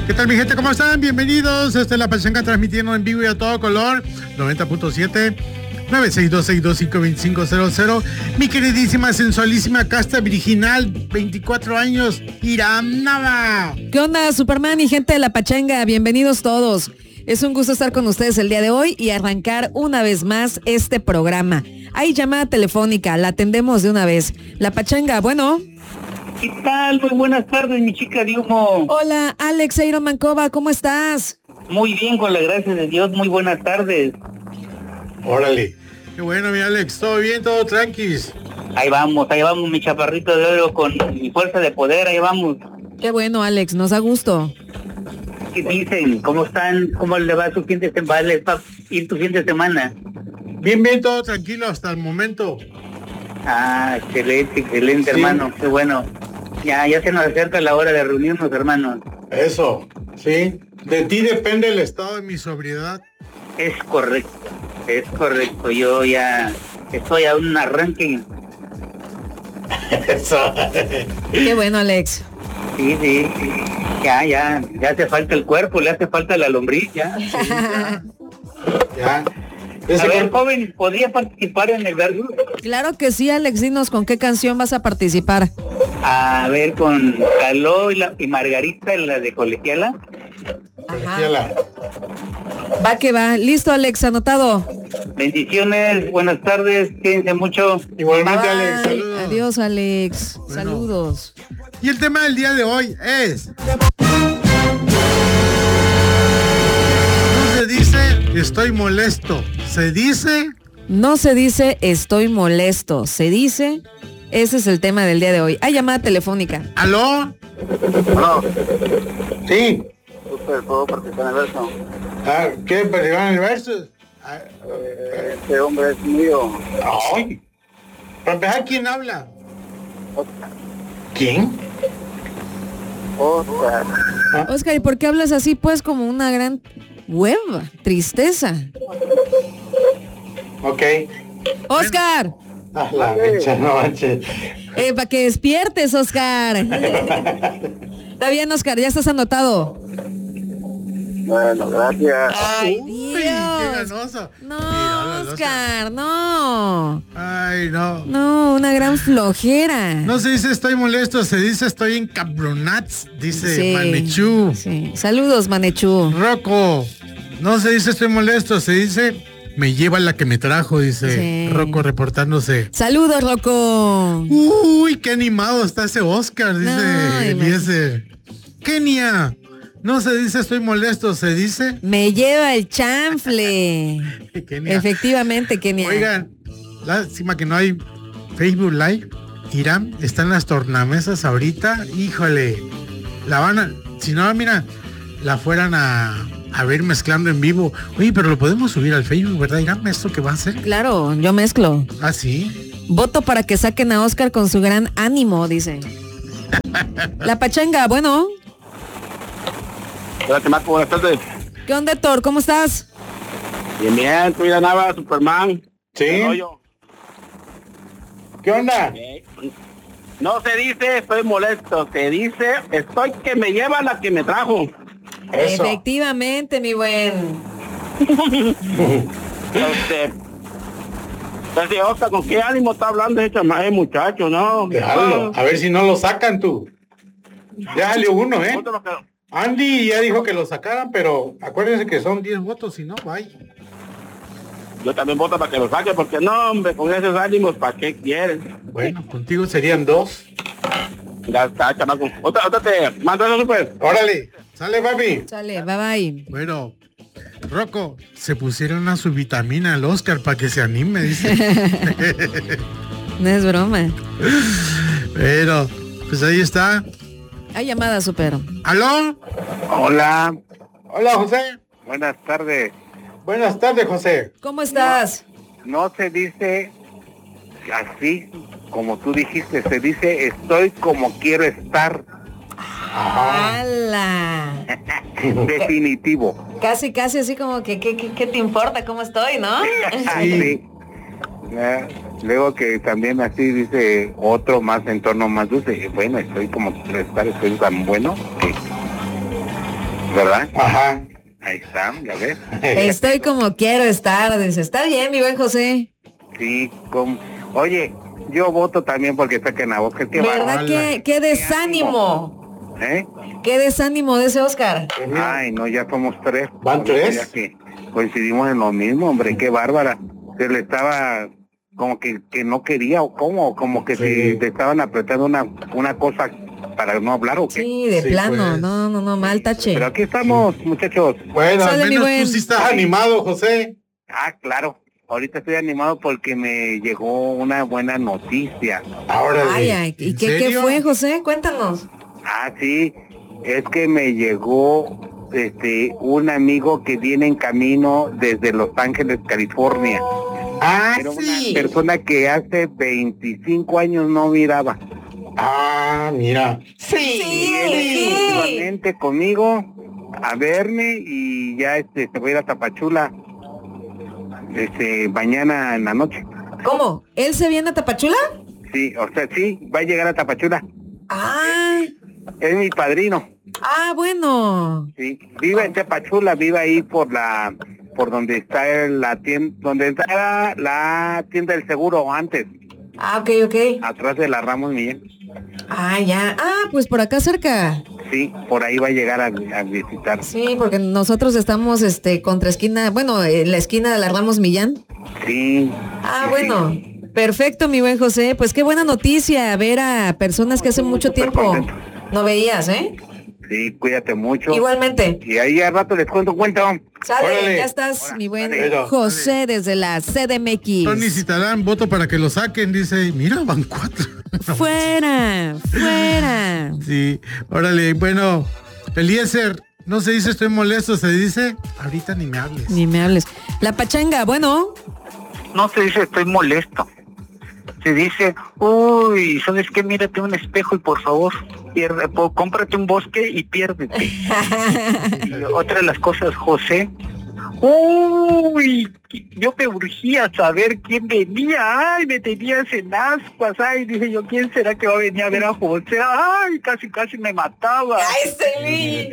¿Qué tal, mi gente? ¿Cómo están? Bienvenidos. Esta es La Pachanga transmitiendo en vivo y a todo color. 90.7 962-625-2500. Mi queridísima, sensualísima, casta virginal, 24 años, Iram Nava. ¿Qué onda, Superman y gente de La Pachanga? Bienvenidos todos. Es un gusto estar con ustedes el día de hoy y arrancar una vez más este programa. Hay llamada telefónica, la atendemos de una vez. La Pachanga, bueno. ¿Qué tal? Muy buenas tardes, mi chica de humo. Hola, Alex Eiro Mancova, ¿cómo estás? Muy bien, con la gracia de Dios, muy buenas tardes. Órale. Qué bueno, mi Alex. ¿Todo bien? ¿Todo tranquis? Ahí vamos, mi chaparrito de oro con mi fuerza de poder, ahí vamos. Qué bueno, Alex, nos da gusto. ¿Qué dicen? ¿Cómo están? ¿Cómo le va su fin de semana? ¿Les va a ir tu fin de semana? Bien, bien, todo tranquilo hasta el momento. Ah, excelente, sí. Hermano, qué bueno. Ya se nos acerca la hora de reunirnos, hermano. Eso, sí. De ti depende el estado de mi sobriedad. Es correcto. Yo ya estoy a un arranque. Eso. Qué bueno, Alex. Sí. Ya hace falta el cuerpo, le hace falta la lombriz, ya. Sí, ya. A ver, joven, ¿podría participar en el verso? Claro que sí, Alex, dinos con qué canción vas a participar. A ver, con Caló y Margarita, la de Colegiala. Colegiala. Va que va. Listo, Alex, anotado. Bendiciones, buenas tardes, cuídense mucho. Igualmente, Bye. Alex, saludos. Adiós, Alex. Bueno. Saludos. Y el tema del día de hoy es... No se dice estoy molesto, se dice... No se dice estoy molesto, se dice... Ese es el tema del día de hoy. Hay llamada telefónica. ¿Aló? No. Sí. ¿Puedo participar en el verso? ¿Qué? ¿Participar en el verso? Este hombre es mío. Ay. Para empezar, ¿quién habla? Oscar. ¿Quién? Oscar, ¿y por qué hablas así, pues, como una gran hueva? Tristeza. Ok. ¡Oscar! Ah, la mecha, no manches. Para que despiertes, Oscar. Está bien, Oscar, ya estás anotado. Bueno, gracias. Ay, Uy, Dios. qué ganoso. No, Mira, Oscar, no. Ay, no. No, una gran flojera. No se dice estoy molesto, se dice estoy encabronats, dice Sí, Manechú. sí. Saludos, Manechú. Rocco, no se dice estoy molesto, se dice me lleva la que me trajo, dice Sí. Rocco reportándose. Saludos, Rocco. Uy, qué animado está ese Oscar, dice No, Eliezer. Kenia, no se dice estoy molesto, se dice... Me lleva el chanfle. Kenia. Efectivamente, Kenia. Oigan, lástima que no hay Facebook Live. Irán está en las tornamesas ahorita. Híjole, la van a... Si no, mira, la fueran a ver mezclando en vivo. Oye, pero lo podemos subir al Facebook, ¿verdad, Irán? ¿Esto que va a hacer? Claro, yo mezclo. Ah, sí. Voto para que saquen a Oscar con su gran ánimo, dice. La Pachanga, bueno. Hola, Marco, buenas tardes. ¿Qué onda, Thor? ¿Cómo estás? Bien, tú ya Nava, Superman. Sí. ¿Qué onda? No se dice estoy molesto, se dice estoy que me lleva la que me trajo. Eso. Efectivamente, mi buen. Entonces, Oscar, ¿con qué ánimo está hablando ese muchacho, no? Déjalo, a ver si no lo sacan tú. Déjale uno, ¿eh? Andy ya dijo que lo sacaran, pero acuérdense que son 10 votos, y no, vaya. Yo también voto para que lo saque, porque no, hombre, con esos ánimos, ¿para qué quieren? Bueno, contigo serían 2. Ya está, chamaco. Otra te mando eso, pues. Órale, sale, papi. Sale, bye bye. Bueno, Rocco, se pusieron a su vitamina al Oscar para que se anime, dice. No es broma. Pero, pues ahí está. Hay llamada, Super. ¿Aló? Hola. Hola, José. Buenas tardes. Buenas tardes, José. ¿Cómo estás? No se dice así como tú dijiste, se dice estoy como quiero estar. ¡Hala! Definitivo. Casi así como que, ¿qué te importa cómo estoy, no? Sí. Luego que también así dice otro más en torno más dulce. Bueno, estoy como quiero estar, estoy tan bueno que ¿verdad? Ajá. Ahí está, ya ves. Estoy como quiero estar, dice. Está bien, mi buen José. Sí, oye, yo voto también porque saquen a Oscar. Qué ¿Verdad bárbaro. que qué desánimo? ¿Eh? Qué desánimo de ese Oscar. Ay, no, ya somos 3. ¿Van 3? Ya que coincidimos en lo mismo, hombre, qué bárbara. Se le estaba como que no quería, o cómo, como que Sí. le estaban apretando una cosa para no hablar o qué. Sí, de Sí, plano. pues. No, mal tache. Pero aquí estamos, muchachos. Bueno, Sale, al mi menos buen. tú sí estás animado, José. Ah, claro. Ahorita estoy animado porque me llegó una buena noticia. Ahora. Ay, ¿y qué fue, José? Cuéntanos. Ah, sí, es que me llegó un amigo que viene en camino desde Los Ángeles, California. Ah, Era una sí. persona que hace 25 años no miraba. Ah, mira. Sí. Igualmente conmigo a verme y ya se va a ir a Tapachula mañana en la noche. ¿Cómo? ¿Él se viene a Tapachula? Sí, o sea, sí, va a llegar a Tapachula. Ah, Es mi padrino. bueno. Sí, vive en Tapachula, vive ahí por donde está la tienda del seguro antes, Ah, ok. atrás de la Ramos Millán. Ah, ya. Ah, pues por acá cerca. Sí, por ahí va a llegar a visitar. Sí, porque nosotros estamos contra esquina, bueno, en la esquina de la Ramos Millán. Sí. Ah, sí, bueno. sí. Perfecto, mi buen José. Pues qué buena noticia ver a personas que hace mucho Súper tiempo contento. no veías, ¿eh? Sí, cuídate mucho. Igualmente. Y ahí al rato les cuento un cuento. Sale, Órale. ya estás, Órale, mi buen órale. José desde la Tony CDMX. Citarán, voto para que lo saquen, dice. Mira, van 4. Fuera. Sí, órale, bueno. Eliezer, no se dice estoy molesto, se dice ahorita ni me hables. Ni me hables. La pachanga, bueno. No se dice estoy molesto. Se dice, uy, ¿sabes qué? Mírate un espejo y por favor, cómprate un bosque y piérdete. Y otra de las cosas, José, uy, yo me urgía saber quién venía, ay, me tenías en ascuas, ay, dije yo, ¿quién será que va a venir a ver a José? Ay, casi me mataba. ¡Ay,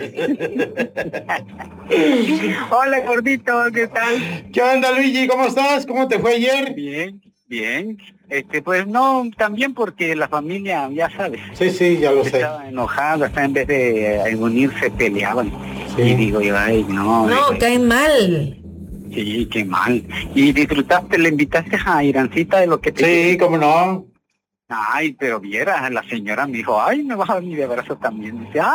Hola, gordito, ¿qué tal? ¿Qué onda, Luigi? ¿Cómo estás? ¿Cómo te fue ayer? Bien. Pues no, también porque la familia, ya sabes. Sí, ya lo sé. Estaba enojada, hasta en vez de unirse peleaban. Sí. Y digo yo, ay, no. No, caen mal. Sí, qué mal. ¿Y disfrutaste, le invitaste a Irancita de lo que te Sí, cómo no. Ay, pero viera, la señora me dijo, ay, me vas a venir de abrazo también. Dice,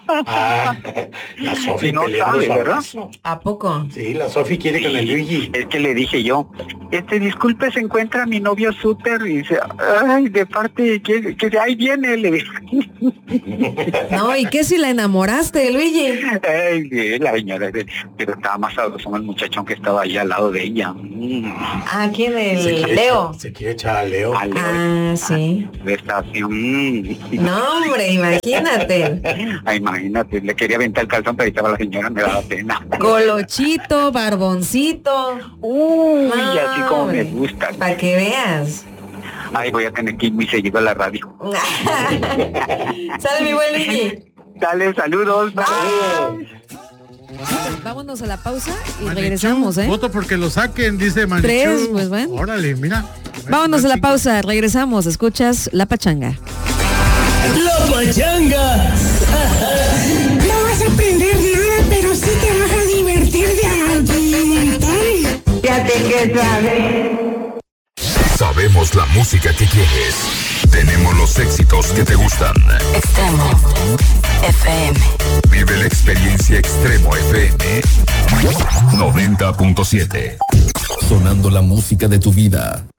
La Sofi Y no peleando sabe, su ¿verdad? abrazo. ¿A poco? Sí, la Sofi quiere con el Luigi. Es que le dije yo, disculpe, se encuentra mi novio súper, y dice, ay, de parte, que de ahí viene, le dije. No, ¿y qué si la enamoraste, Luigi? Ay, sí, la señora, pero estaba más sabroso el muchachón que estaba ahí al lado de ella. Ah, ¿quién? Se El quiere Leo. Se quiere echar a Leo. Al Leo. Ah, sí. Está así, No, hombre, imagínate. Ay, imagínate, le quería aventar el calzón, pero ahí estaba la señora, me daba pena. Colochito, barboncito. Uy, No, así como me hombre, gusta. para que veas. Ay, voy a tener que ir muy seguido a la radio. Sale mi buen Luigi. Dale, saludos. Bye. Vámonos a la pausa y Manichú, regresamos, ¿eh? Voto porque lo saquen, dice Manichú. 3, pues bueno. Órale, mira. Vámonos a la 5. pausa, regresamos. Escuchas La Pachanga. La pachanga. No vas a aprender nada, pero sí te vas a divertir de montón. Fíjate que sabes. Sabemos la música que quieres. Tenemos los éxitos que te gustan. Extremo FM. Vive la experiencia Extremo FM 90.7. Sonando la música de tu vida.